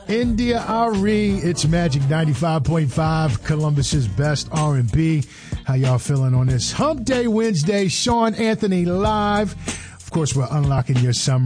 India Ari, it's Magic 95.5, Columbus's best R&B. How y'all feeling on this Hump Day Wednesday? Sean Anthony live. Of course, we're unlocking your summer.